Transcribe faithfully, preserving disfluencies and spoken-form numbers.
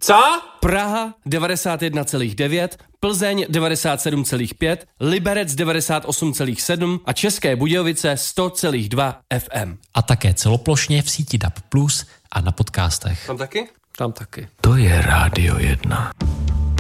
Co? Praha devadesát jedna celá devět, Plzeň devadesát sedm celá pět, Liberec devadesát osm celá sedm a České Budějovice sto celá dva F M. A také celoplošně v síti D A B plus a na podcastech. Tam taky? Tam taky. To je Rádio jedna.